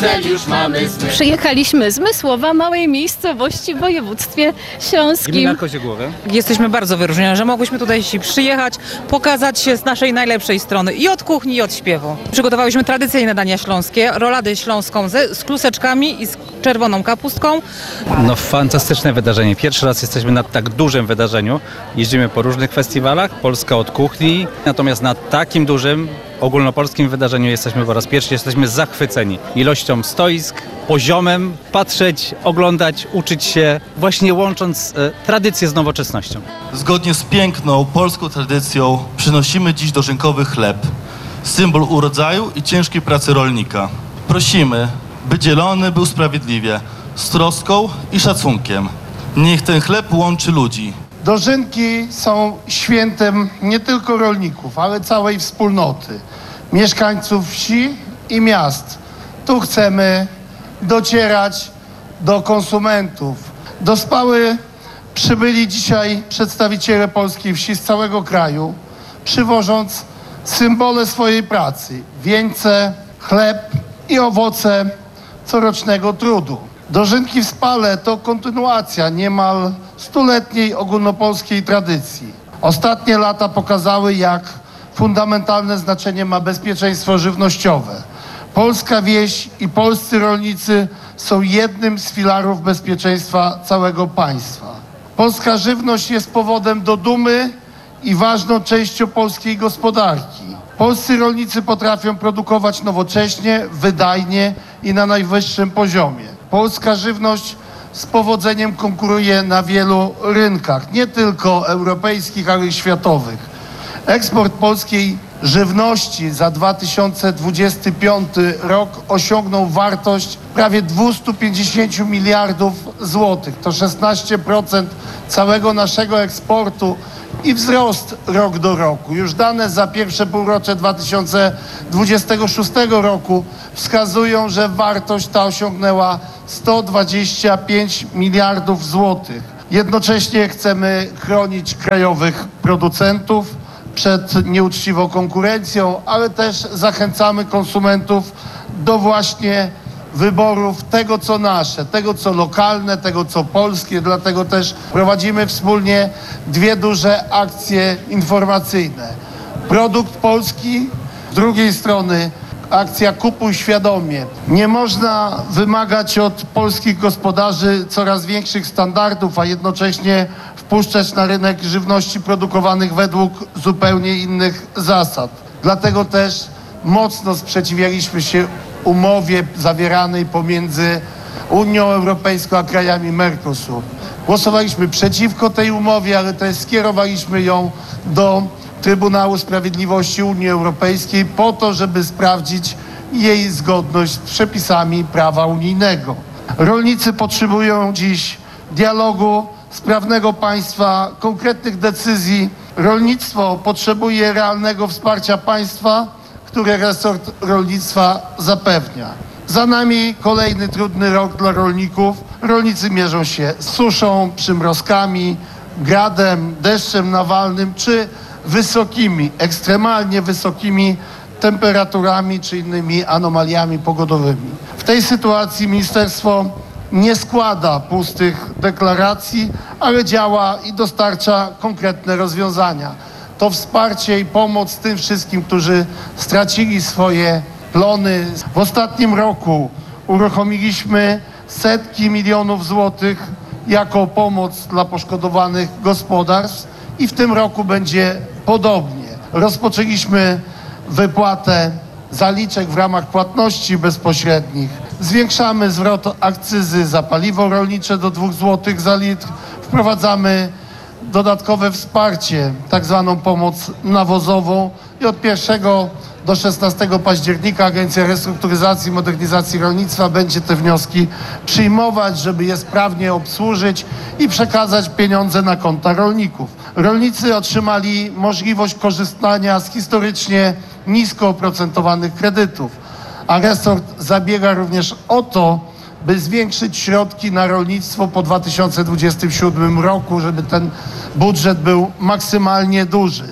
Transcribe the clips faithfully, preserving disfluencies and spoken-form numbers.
cel już mamy zbyt. Przyjechaliśmy z Mysłowa, małej miejscowości w województwie śląskim. Gmina Koziegłowe. Jesteśmy bardzo wyróżnione, że mogłyśmy tutaj przyjechać, pokazać się z naszej najlepszej strony i od kuchni, i od śpiewu. Przygotowałyśmy tradycyjne dania śląskie, roladę śląską ze, z kluseczkami i z czerwoną kapustką. No fantastyczne wydarzenie. Pierwszy raz jesteśmy na tak dużym wydarzeniu. Jeździmy po różnych festiwalach, Polska od kuchni. Natomiast na takim dużym, ogólnopolskim wydarzeniu jesteśmy po raz pierwszy. Jesteśmy zachwyceni ilością stoisk, poziomem, patrzeć, oglądać, uczyć się, właśnie łącząc e, tradycję z nowoczesnością. Zgodnie z piękną polską tradycją przynosimy dziś dożynkowy chleb, symbol urodzaju i ciężkiej pracy rolnika. Prosimy, by dzielony był sprawiedliwie, z troską i szacunkiem. Niech ten chleb łączy ludzi. Dożynki są świętem nie tylko rolników, ale całej wspólnoty, mieszkańców wsi i miast. Tu chcemy docierać do konsumentów. Do Spały przybyli dzisiaj przedstawiciele polskiej wsi z całego kraju, przywożąc symbole swojej pracy, wieńce, chleb i owoce corocznego trudu. Dożynki w Spale to kontynuacja niemal stuletniej ogólnopolskiej tradycji. Ostatnie lata pokazały, jak fundamentalne znaczenie ma bezpieczeństwo żywnościowe. Polska wieś i polscy rolnicy są jednym z filarów bezpieczeństwa całego państwa. Polska żywność jest powodem do dumy i ważną częścią polskiej gospodarki. Polscy rolnicy potrafią produkować nowocześnie, wydajnie i na najwyższym poziomie. Polska żywność z powodzeniem konkuruje na wielu rynkach, nie tylko europejskich, ale i światowych. Eksport polskiej żywności za dwa tysiące dwudziesty piąty rok osiągnął wartość prawie dwieście pięćdziesiąt miliardów złotych. To szesnaście procent całego naszego eksportu i wzrost rok do roku. Już dane za pierwsze półrocze dwa tysiące dwudziestego szóstego roku wskazują, że wartość ta osiągnęła sto dwadzieścia pięć miliardów złotych. Jednocześnie chcemy chronić krajowych producentów przed nieuczciwą konkurencją, ale też zachęcamy konsumentów do właśnie wyborów tego, co nasze, tego, co lokalne, tego, co polskie. Dlatego też prowadzimy wspólnie dwie duże akcje informacyjne. Produkt polski, z drugiej strony akcja Kupuj Świadomie. Nie można wymagać od polskich gospodarzy coraz większych standardów, a jednocześnie wpuszczać na rynek żywności produkowanych według zupełnie innych zasad. Dlatego też mocno sprzeciwialiśmy się umowie zawieranej pomiędzy Unią Europejską a krajami Mercosur. Głosowaliśmy przeciwko tej umowie, ale też skierowaliśmy ją do Trybunału Sprawiedliwości Unii Europejskiej po to, żeby sprawdzić jej zgodność z przepisami prawa unijnego. Rolnicy potrzebują dziś dialogu, sprawnego państwa, konkretnych decyzji. Rolnictwo potrzebuje realnego wsparcia państwa, które resort rolnictwa zapewnia. Za nami kolejny trudny rok dla rolników. Rolnicy mierzą się z suszą, przymrozkami, gradem, deszczem nawalnym czy wysokimi, ekstremalnie wysokimi temperaturami czy innymi anomaliami pogodowymi. W tej sytuacji ministerstwo nie składa pustych deklaracji, ale działa i dostarcza konkretne rozwiązania. To wsparcie i pomoc tym wszystkim, którzy stracili swoje plony. W ostatnim roku uruchomiliśmy setki milionów złotych jako pomoc dla poszkodowanych gospodarstw i w tym roku będzie podobnie. Rozpoczęliśmy wypłatę zaliczek w ramach płatności bezpośrednich. Zwiększamy zwrot akcyzy za paliwo rolnicze do dwóch złotych za litr. Wprowadzamy dodatkowe wsparcie, tak zwaną pomoc nawozową i od pierwszego do szesnastego października Agencja Restrukturyzacji i Modernizacji Rolnictwa będzie te wnioski przyjmować, żeby je sprawnie obsłużyć i przekazać pieniądze na konta rolników. Rolnicy otrzymali możliwość korzystania z historycznie nisko oprocentowanych kredytów, a resort zabiega również o to, by zwiększyć środki na rolnictwo po dwa tysiące dwudziestym siódmym roku, żeby ten budżet był maksymalnie duży.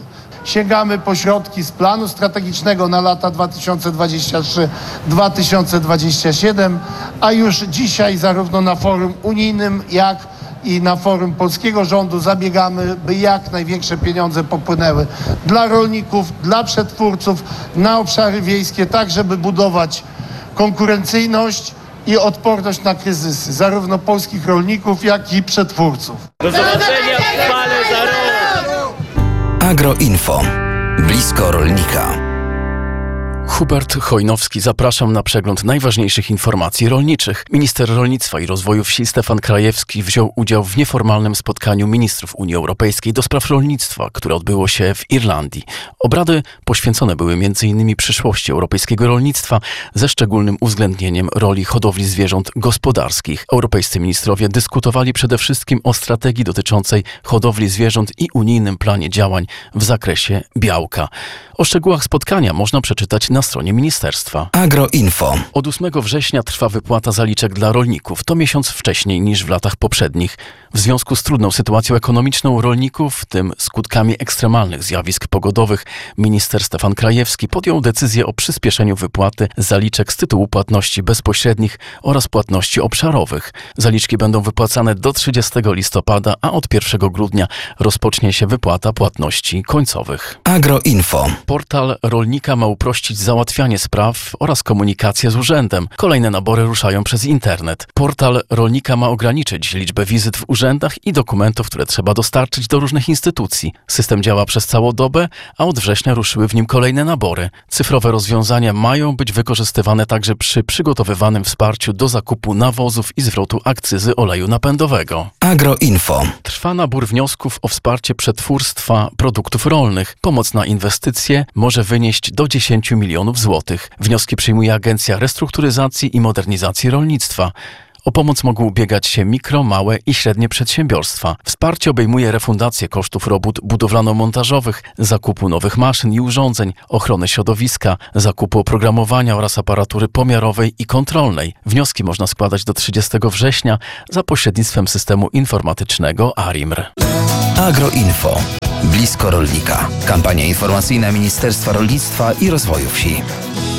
sięgamy po środki z planu strategicznego na lata dwa tysiące dwudziesty trzeci do dwa tysiące dwudziestego siódmego, a już dzisiaj zarówno na forum unijnym, jak i na forum polskiego rządu zabiegamy, by jak największe pieniądze popłynęły dla rolników, dla przetwórców, na obszary wiejskie, tak żeby budować konkurencyjność i odporność na kryzysy, zarówno polskich rolników, jak i przetwórców. Do zobaczenia w chwale za rok! Agroinfo. Blisko rolnika. Hubert Chojnowski, zapraszam na przegląd najważniejszych informacji rolniczych. Minister rolnictwa i rozwoju wsi Stefan Krajewski wziął udział w nieformalnym spotkaniu ministrów Unii Europejskiej do spraw rolnictwa, które odbyło się w Irlandii. Obrady poświęcone były między innymi przyszłości europejskiego rolnictwa ze szczególnym uwzględnieniem roli hodowli zwierząt gospodarskich. Europejscy ministrowie dyskutowali przede wszystkim o strategii dotyczącej hodowli zwierząt i unijnym planie działań w zakresie białka. O szczegółach spotkania można przeczytać na stronie ministerstwa. Agroinfo. Od ósmego września trwa wypłata zaliczek dla rolników. To miesiąc wcześniej niż w latach poprzednich. W związku z trudną sytuacją ekonomiczną rolników, w tym skutkami ekstremalnych zjawisk pogodowych, minister Stefan Krajewski podjął decyzję o przyspieszeniu wypłaty zaliczek z tytułu płatności bezpośrednich oraz płatności obszarowych. Zaliczki będą wypłacane do trzydziestego listopada, a od pierwszego grudnia rozpocznie się wypłata płatności końcowych. Agroinfo. Portal rolnika ma uprościć załatwianie spraw oraz komunikację z urzędem. Kolejne nabory ruszają przez internet. Portal rolnika ma ograniczyć liczbę wizyt w urzędach i dokumentów, które trzeba dostarczyć do różnych instytucji. System działa przez całą dobę, a od września ruszyły w nim kolejne nabory. Cyfrowe rozwiązania mają być wykorzystywane także przy przygotowywanym wsparciu do zakupu nawozów i zwrotu akcyzy oleju napędowego. Agroinfo. Trwa nabór wniosków o wsparcie przetwórstwa produktów rolnych. Pomoc na inwestycje może wynieść do dziesięciu milionów złotych. Wnioski przyjmuje Agencja Restrukturyzacji i Modernizacji Rolnictwa. O pomoc mogą ubiegać się mikro, małe i średnie przedsiębiorstwa. Wsparcie obejmuje refundację kosztów robót budowlano-montażowych, zakupu nowych maszyn i urządzeń, ochrony środowiska, zakupu oprogramowania oraz aparatury pomiarowej i kontrolnej. Wnioski można składać do trzydziestego września za pośrednictwem systemu informatycznego A R I M R. Agroinfo. Blisko rolnika. Kampania informacyjna Ministerstwa Rolnictwa i Rozwoju Wsi.